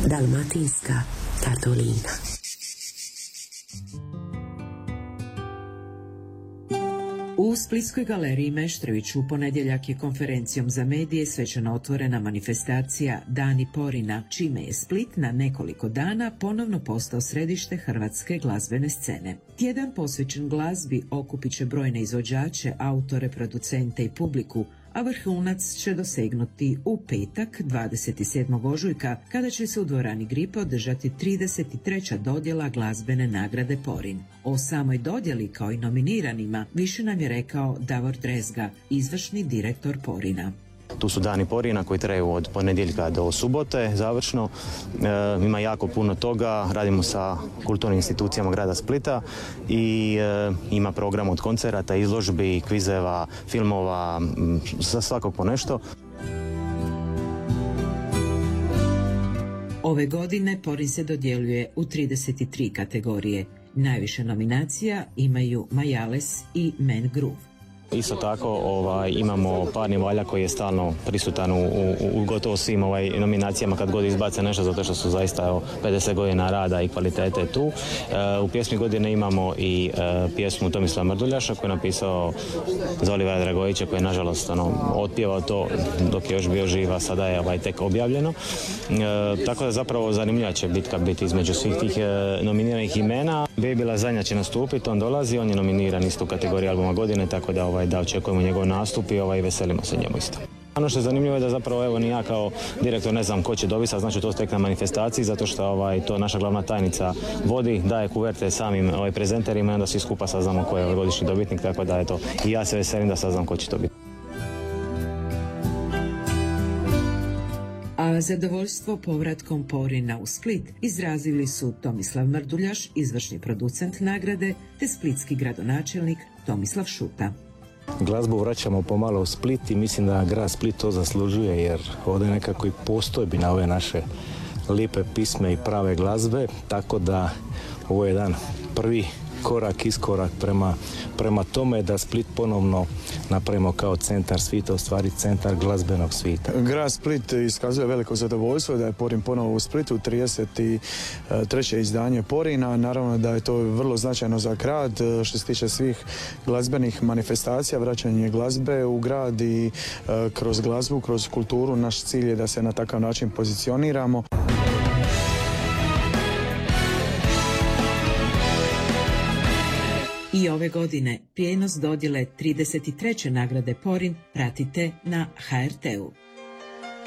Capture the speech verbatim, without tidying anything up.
Dalmatinska Katolina. U Splitskoj galeriji Meštroviću u ponedjeljak je konferencijom za medije svečano otvorena manifestacija Dani Porina, čime je Split na nekoliko dana ponovno postao središte hrvatske glazbene scene. Tjedan posvećen glazbi okupit će brojne izvođače, autore, producente i publiku, a vrhunac će dosegnuti u petak dvadeset sedmog ožujka kada će se u dvorani Gripe održati trideset treća dodjela glazbene nagrade Porin. O samoj dodjeli kao i nominiranima više nam je rekao Davor Drezga, izvršni direktor Porina. Tu su dani Porina koji traju od ponedjeljka do subote završno. E, ima jako puno toga, radimo sa kulturnim institucijama grada Splita i e, ima program od koncerata, izložbi, kvizeva, filmova, za svakog po nešto. Ove godine Porin se dodjeljuje u trideset tri kategorije. Najviše nominacija imaju Majales i Man Groove. Isto tako ovaj, imamo Parni Valjak koji je stalno prisutan u, u, u gotovo svim ovaj, nominacijama kad god izbace nešto, zato što su zaista evo, pedeset godina rada i kvalitete tu. E, u pjesmi godine imamo i e, pjesmu Tomislava Mrduljaša koji je napisao za Olivera Dragovića koji je nažalost ono, otpjevao to dok je još bio živ, a sada je ovaj, tek objavljeno. E, tako da zapravo zanimljiva će bitka biti između svih tih e, nominiranih imena. Baby Lazanja će nastupiti, on dolazi, on je nominiran isto u kategoriji albuma godine, tako da ovaj, da očekujemo njegov nastup i ovaj, veselimo se njemu isto. Ono što je zanimljivo je da zapravo evo ni ja kao direktor ne znam ko će dobiti, znači to stek na manifestaciji zato što ovaj, to naša glavna tajnica vodi, daje kuverte samim ovaj, prezenterima i onda svi skupa saznamo ko je ovaj godišnji dobitnik, tako da eto i ja se veselim da saznam ko će to biti. A zadovoljstvo povratkom Porina u Split izrazili su Tomislav Mrduljaš, izvršni producent nagrade, te splitski gradonačelnik Tomislav Šuta. Glazbu vraćamo pomalo u Split i mislim da grad Split to zaslužuje jer ovdje nekako i postojbi na ove naše lijepe pisme i prave glazbe, tako da ovo je jedan prvi korak, iskorak prema, prema tome da Split ponovno napravimo kao centar svita, u stvari centar glazbenog svita. Grad Split iskazuje veliko zadovoljstvo da je Porin ponovo u Splitu, trideset treće izdanje Porina. Naravno da je to vrlo značajno za grad što se tiče svih glazbenih manifestacija, vraćanje glazbe u grad i kroz glazbu, kroz kulturu. Naš cilj je da se na takav način pozicioniramo. I ove godine prijenos dodjele trideset treće nagrade Porin pratite na ha er te u.